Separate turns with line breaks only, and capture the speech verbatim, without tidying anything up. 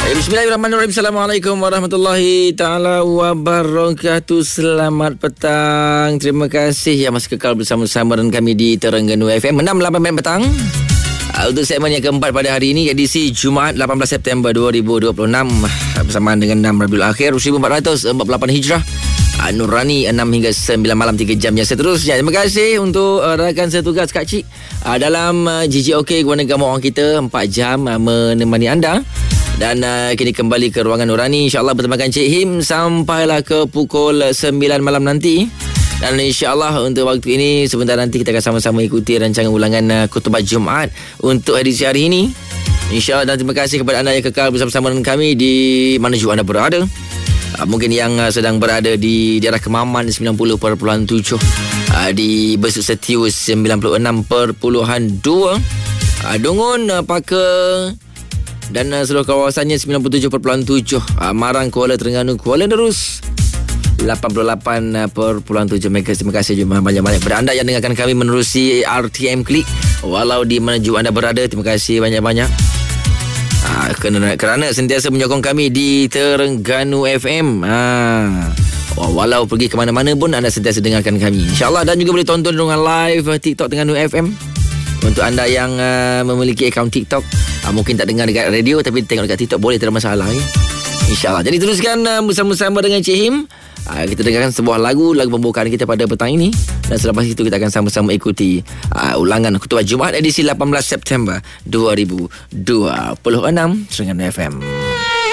Bismillahirrahmanirrahim. Assalamualaikum warahmatullahi ta'ala wabarakatuh. Selamat petang. Terima kasih yang masih kekal bersama-sama dengan kami di Terengganu F M enam lapan minit petang. Untuk segmen yang keempat pada hari ini, edisi Jumaat lapan belas September dua ribu dua puluh enam, bersamaan dengan enam Rabiul Akhir seribu empat ratus empat puluh lapan Hijrah, Nurani enam hingga sembilan malam, tiga jam yang seterusnya. Terima kasih untuk uh, rakan setugas Kak Cik uh, dalam uh, J J O K Guana Gamau orang kita, empat jam uh, menemani anda. Dan uh, kini kembali ke ruangan Nurani, InsyaAllah bertemakan Cik Him sampailah ke pukul sembilan malam nanti. Dan insyaAllah untuk waktu ini, sebentar nanti kita akan sama-sama ikuti rancangan ulangan uh, khutbah Jumaat untuk edisi hari ini. InsyaAllah, dan terima kasih kepada anda yang kekal bersama-sama dengan kami di mana juga anda berada. Uh, mungkin yang uh, sedang berada di daerah Kemaman sembilan puluh perpuluhan tujuh, uh, di Besut Setius sembilan puluh enam perpuluhan dua, uh, Dungun, uh, Paka dan uh, seluruh kawasannya sembilan puluh tujuh perpuluhan tujuh, uh, Marang, Kuala Terengganu, Kuala Nerus lapan puluh lapan perpuluhan tujuh megahertz. Terima kasih juga banyak-banyak kepada anda yang dengarkan kami menerusi R T M Klik walau di mana juga anda berada. Terima kasih banyak-banyak uh, kerana, kerana sentiasa menyokong kami di Terengganu F M. uh, Walau pergi ke mana-mana pun anda sentiasa dengarkan kami, InsyaAllah. Dan juga boleh tonton dengan live TikTok Terengganu F M. Untuk anda yang uh, memiliki akaun TikTok, uh, mungkin tak dengar dekat radio tapi tengok dekat TikTok, boleh, tak ada masalah ya? InsyaAllah. Jadi teruskan uh, bersama-sama dengan Cik Him. uh, Kita dengarkan sebuah lagu Lagu pembukaan kita pada petang ini. Dan selepas itu kita akan sama-sama ikuti uh, ulangan khutbah Jumaat edisi lapan belas September dua ribu dua puluh enam Terengganu F M.